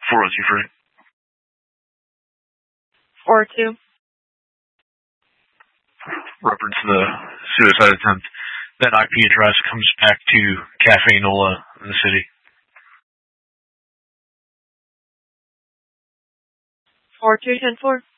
402 402. Reference the suicide attempt. That IP address comes back to Cafe Nola in the city. 4210-4.